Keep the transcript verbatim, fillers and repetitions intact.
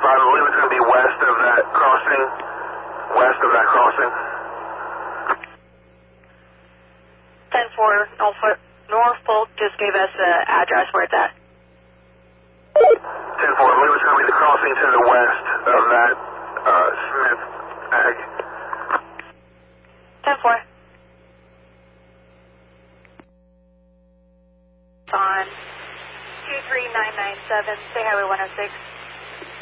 five, I believe it's going to be west of that crossing. West of that crossing. ten four, Norfolk, Norfolk just gave us the address where it's at. ten four, I believe it's going to be the crossing to the west of that uh, Smith Ag. ten four. On two three nine nine seven, State Highway one oh six.